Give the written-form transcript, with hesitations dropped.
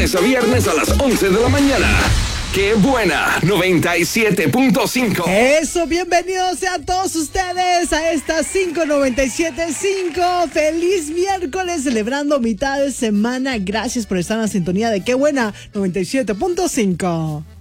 lunes a viernes a las 11 de la mañana. ¡Qué buena! 97.5. Eso, bienvenidos sean todos ustedes a esta 597.5. Feliz miércoles, celebrando mitad de semana. Gracias por estar en la sintonía de Qué buena 97.5.